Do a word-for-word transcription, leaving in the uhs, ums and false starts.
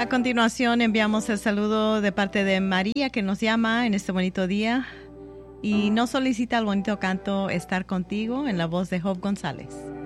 continuación enviamos el saludo de parte de María, que nos llama en este bonito día y nos solicita el bonito canto Estar Contigo en la voz de Job González.